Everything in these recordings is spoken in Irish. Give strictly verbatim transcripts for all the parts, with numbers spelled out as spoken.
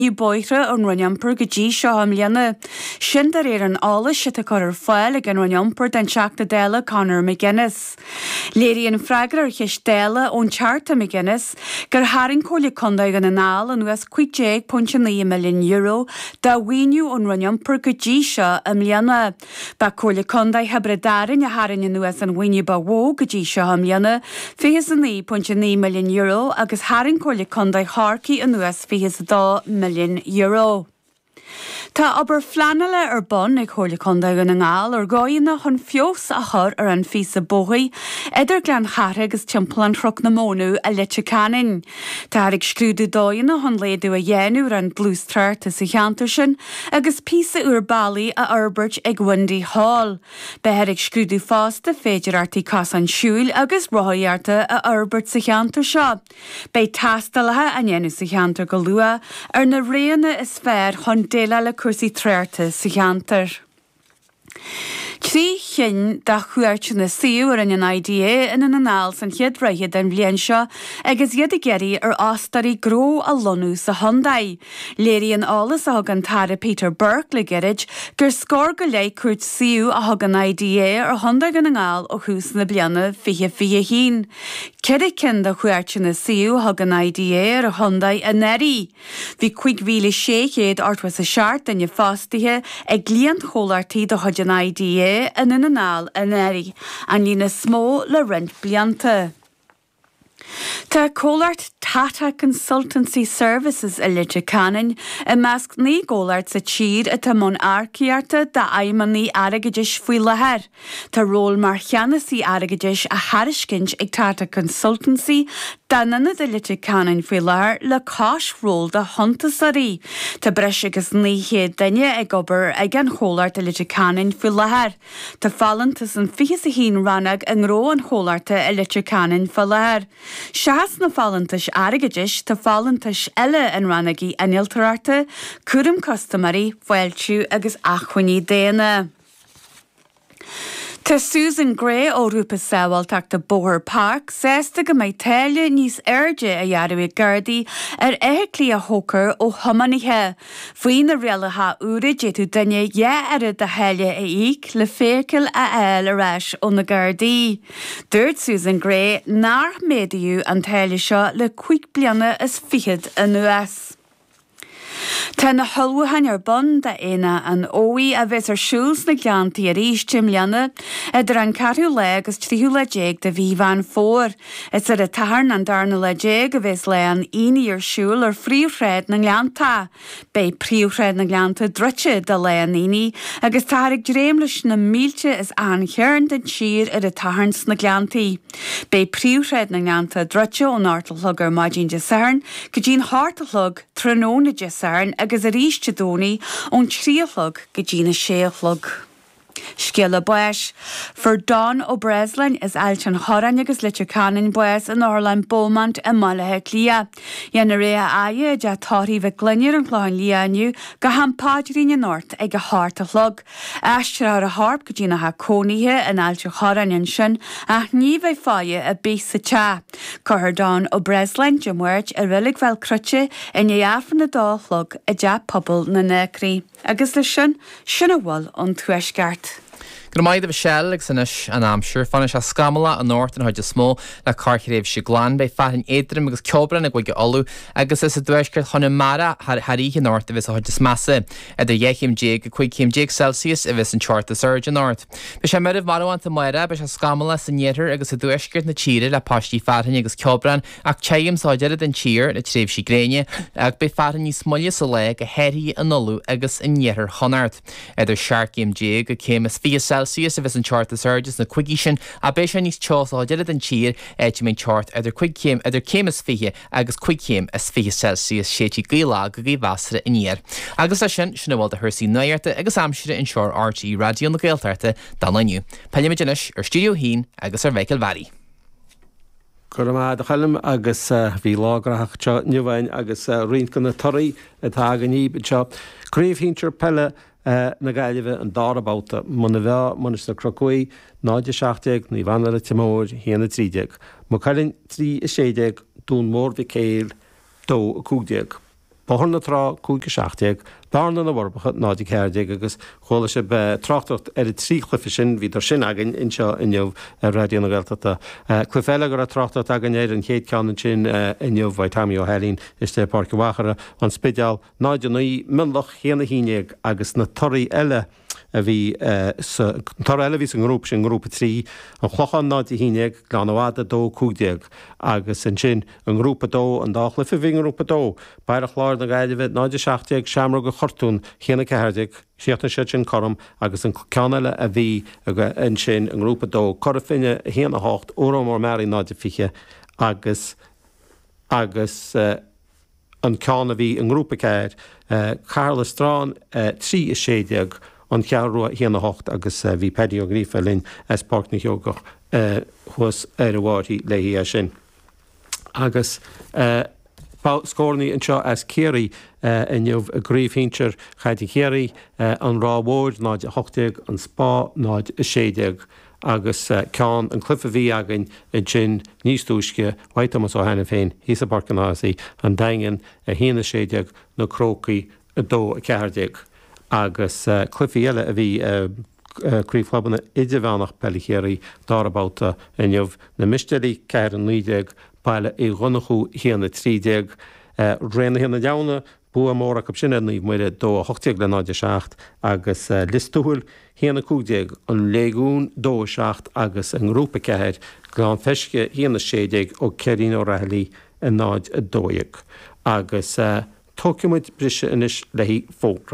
Ní boithre an runneampur go dtí seo am líana. Sin dar éar an ála sita chuir fáil ag an runneampur den seachta déile Conor McGuinness. Léiríonn freagar ar cheis déile ón tearta McGuinness gur haring cóla condaigh an anál an nuas cuideag punt naí milliún euro da bhaoiniú an runneampur go dtí seo am líana. Ba cóla condaigh hebredarin a haring an nuas an bhaoiniú ba bhó go dtí seo am líana fihis a naí punt naí milliún euro agus haring cóla condaigh harcaí an nuas fihis dá milliún euro. Tá aber flanale ar bon ag chóla condaigh an ngáil ar gáína chun fios a chur ar an físa bóthaí idir glan charra agus timpplain trok na mónú a lite canin. Tá ag scrúdú dóina chun léadú a dhéanú ar an blústráirta sa cheantar sin agus písa uair bailí a Albert ag Windy Hall. Behead ag scrúdú fásta féidir artaí cas an siúil agus roiarta a Albert sa cheantar seo. Bei tastalathe a dhéanú sa cheantar go lua ar na réana is fearr chun déile le cuasaí tréirte sa cheantar. Trí chin da chuirte na siú ar an I D A in an anál san chiad reiche den bblion seo agus iad a geirí ar ástarí gró a lonú sa Hyundai. Léiríonn álas a hagan tara Peter Burke le geirid gur scór go léigh cuairt siú a hagan I D A ar Hyundai gan angáil ó chús na bliana fiche fiche hín. Ceidir cin da chuirte na siú a hagan I D A ar Hyundai a neri. Bhí chuig mhíle sé chéad ortwas a seart danne fástathe ag líon chólartaí do hagan I D A in an anál a neri an lína smó le rint blianta. Tá cólart Tata Consultancy Services a lite canin a measc ní gólart sa tír a tá món arciarta da aimmaní aragadis faoi lethir. Tá ról mar cheanasí aragadis a hariscint ag Tata Consultancy danana de lite canin faoi lethir le cáis ról da hontasarí. Tá breis agus ní héad daine ag obair ag an chólart a lite canin faoi lethir. Tá fallantas an fichas a hín rannag an ró an chólarta a lite canin faoi lethir. Seas na fallantas aragadis tá fallantas eile an rannagí aniltararta, cuirim customary, foiiltiú agus achhuiní déana. Tá Susan Gray ó Rúpa Sábhailteachta Bóthar Park sésta go méid téile níos airde a dhearú i Gardaí ar éiclí a hócar ó thomanithe. Faoin na rialatha úra déitú daine dhé airad de heile a íc le fécail a eil aráis ó na Gardaí. Dúirt Susan Gray nar méadaú an téile seo le cuig bliana is fichiid an nuas. Tá na holmhain ar bon de éine an óí a bheits ar siúls na gleantaí a ríis timlianna idir an carú le agus tríú le déag de bhí bhain fór. Is ar a tairn an darna le déag a bheits le an iní ar siúl ar phríomhréid na gleanta. Bei príomhréid na gleanta drute de le an iní agus táirg dréim leis na mílte is anchearn den tír ar a tairns na gleantaí. Bei príomhréid na gleanta drute ón áirtalthug ar maidín de sairn go dtín háirtalthug tróna de sairn agus a ríiste dónaí ón tríolog go dtína séolog. Sciala buis. For Don O'Breslin is ailt an choran agus lite canin buis an Orlan Beaumont a malathe clia. Iana ré a aie de táí bheith glunnear an chláin lianiu go hampáidirín nort ag a háart a log. Eistir ar a harp go dtína ha cónithe an ailt choran in sin ach ní bheith fáie a bís sa te. Cohar Don O'Breslin de muirt a rilig fel crutche in éafan na dálog a de pobl na necrí. Agus le sin sinna bhil an tuaisgart. Gur maid a bhsell ag sanis an amsir fanna se scamala an nóirt an chuide smó le carchiréibh si glán bei fatin éidirm agus ceobran ag bhaige olú agus is a dúisgurt chuna mara haríche nóirt a bhís a chuide smasa a de dhéicim déag a chuigcim déag Celsius a bhís an teirta surge nóirt. Be sé maribh marhaanta maire be se scamala san néidir agus a dúisgurt na tíre le pastí fatin agus ceobran ach teim sáidead den tír na tréibh si gréine ag be fatin ní smoile sa le a heirí an olú agus in néidir chonart. Idir seaarcim déag a céim is fi Celsius a bheits an teirta surges na cuigí sin a béis sin níos teos á dead an tír éit mén teart idir chuig céim idir céim is fiche agus chuig céim is fiche Celsius sétí gílá go gí bhasara iníar. Agus a sin sinna bhil a thusaí nuirta agus amsire in seoir R T E radio na Gaeltarta dal aniu. Peile inis ar Studio Hín agus ar Bheiceal Bharí. Curma a chalim agus bhí lágraach teo nniuhain agus rion go na toraí atá gan ní seo. Críomhhíntear pelle na gaiileh an dárabáta muna bheith munas na crocuí náide seachteg ní bhanar a timóir héana trídeag. Má cailinn trí i séideag dún mór bhí céil dó a cúgdeag. Bána trá cúige seachtag, dána na bharbacha nádi céirdeag agus chola se be trachtart ar a tríchlifa sin hí ar sin agin inseo inneomh radio na Gaeltachta. Clufeile gur a trachtart agan éir an chéad ceann sin inneomh bhaid Tamí Ó Hélín is té Páirc Uachara an spideal náide naí minlach chéana híineag agus na torí eile a bhí tar eile ví an grúp sin grúpa trí an chlochan nádi híineag glánáda dó cúgdeag agus an sin an grúpa dó an dáchlifa bhí an grúpa dó Bair a chláir na gaiileh náide seachtag seaamra go chortún chéana ceirdeag siachna sé sin chom agus an ceanile a bhí an sin an grúpa dó chofinne héana hácht ó mór meí náide fiche agus agus an ceanna bhí an grúpa céir Carla Strán trí is séideag an cearú héana hácht agus bhí pedio grífa linn as Páirc na Heogach chus ar a bhhairtí le hí sin. Agus scóirnaí anseo as céirí inneomh a gríomhhíntear chaidí chéirí an rábhór náid a hochtaigh an spá náid a séideag agus ceán an clufa bhí agan in sin níos túisce Waitamas Ó Hena féin hí a Barcanásaí an daingen a héana séideag na crócaí a dó a ceirdeag. agus clufií eile a bhí críomhlabanna idirhánach pelichéirí dárabáta inneomh na misteí ceir an lídeag bailile i runnachú héana trídeag réna héanana deanna bu mór a sinna níomh muide dó hochtaigh le náide seacht agus listúil héana cúdeag an léún dó seacht agus an grúpa ceir glán feisce héana séideag ó ceín ó rathlaí a náid a dóiag agus tócimuid brise inis le hí fógra.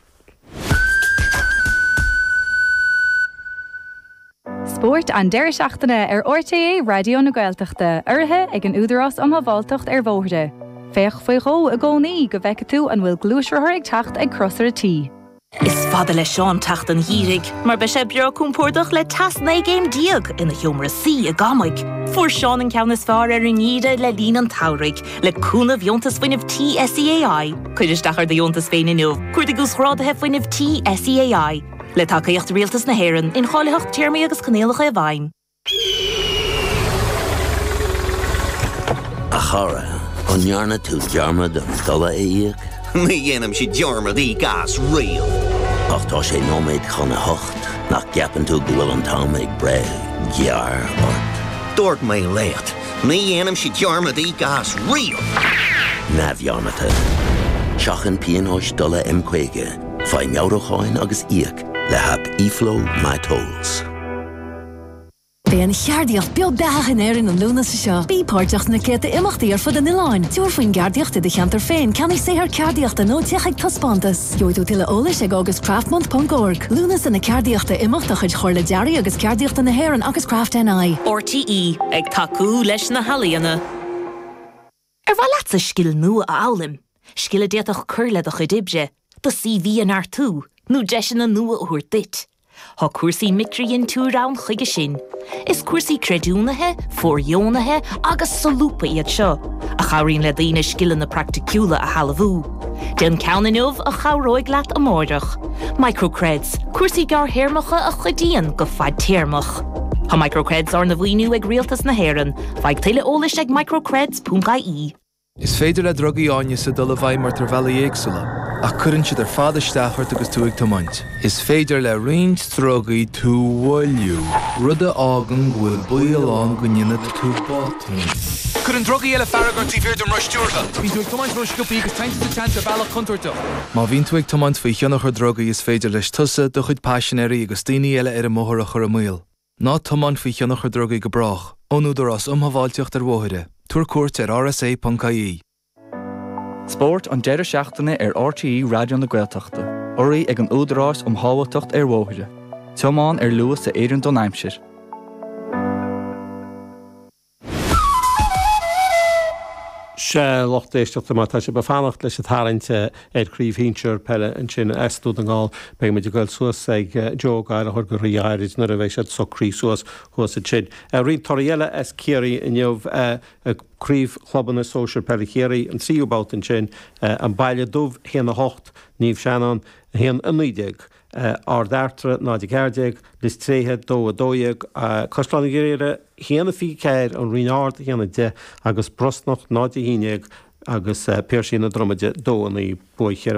Sport an deir seachtaine ar R T é Radio na Gaeltachta, uirthe ag an údarás am bháltacht ar bhóide. Féach faoi ró a gcónaí go bheice tú an bhfuil glúisirthir ag teacht ag crosar a tí. Is fada le seán techt an hírig, mar be sé beag cúmpórdach le tasna géim diaag ina hiomra sí a gamaig. Fuair seán an ceannas fearr ar an íre le lín an taurig, le cúna bhiontas faoinmh T S E A I. Cuidir dachar de bhiontas féin inniu, cuair de gúsrádathe faoinmh T S E A I. Le takeíocht rialtas na héireann in cháileacht tíirmí agus canéalacha a bhain. A chara, an nearna tú dearmad an dala éíag? Ní dhéanam si dearmad í gas rial. Ach tá sé nóméid chuna hocht, nach ceapan tú go bhfuil an tám ag bre, gear ort. Dúirt mé léat, ní dhéanam si dearmad í gas rial. Na bhearnata. Seachan píonóis dala imcuige, fáim meabhracháin agus íag, le hap e-flow my tolls. Bé an cheardíocht beag beaghan éireann an lúna sa seo. Bí páirteach na céta imachtaí ar fud an iláin. Dúir faoin geardíochta de cheantar féin, ceannaí séthar ceardíochta nó techaid cospántas. Joidú tuile ólas ag agus craftmont dot org. Lúnas in na ceardíochta imachta chuid chuir le dearí agus ceardíochta na héireann agus Craft N I. R T E ag tacú leis na halaíana. Ar bhá leat a scill nua a álim. Scill a déach curla a chud ibse. Do C V an ar tú. Nú deis na nua uair dit. Tá cuasaí mitríonn tú rán chuige sin. Is cuasaí creadúnathe, fóriónathe agus solúpa iad seo. A chaíonn le daoine scillan na practicúla a halahú. Den ceannainmh a charóig leat a mórdach. Microcreds, cuasaí gar héirmacha a chudaíonn go fad téirmach. Tá microcreds ar na bhhaoinú ag rialtas na héireann, feadh tuile ólas ag microcreds dot I E. Is féidir le drogaí áine sa dul a bhaid mar tar bhela éagsúla, ach cuireann siad ar fada isteachart agus tú ag tomaint. Is féidir le roinnt drogaí tú bhfuilú, rud a ágan bhfuil buíoláin go nginine tú bátaí. Cuireann drogaí eile faragart tí bhíir do ruistúrtha. Bhín tú ag tomaint ruisciúpaí agus tainte sa teanta bhealach conúirta. Má bhín tú ag tomaint faoi cheannachar drogaí is féidir leis tusa do chuid páisinéirí agus daoine eile ar a móthar a chur a míl. Ná tomaint faoi cheannachar drogaí go brach, ónúdarrás umhaváilteocht ar bmhóide. Tuair cuairt ar R S A dot I E. Sport an deireadh seachtaine ar R T E Radio na Gaeltachta. Oraí ag an údarás um hábhailteocht ar bmhóide. Teamáin ar luas sa Éireann Don Aimsir. Se lochtéisteachta má tá sé ba fannacht leis a tharinte ar críomhhíntear pelle an sin eú an gáil be me goil suas ag jogáil a thug go riáirid na a bheith sé so crí suas chuas a sin. A ri toréile as céirí in neomh críomh chlobanna social pelichéirí an tríúbát an sin an bailile dubh héana hocht níomh seanán héan an nídeag. Ar d'artra náid ceirdeag, lis tréthe dó a dóiag, coslána géire héana fí céir an rináard héana de agus brosnach náid híineag agus uh, péirsí na dromaide dóna í buichéar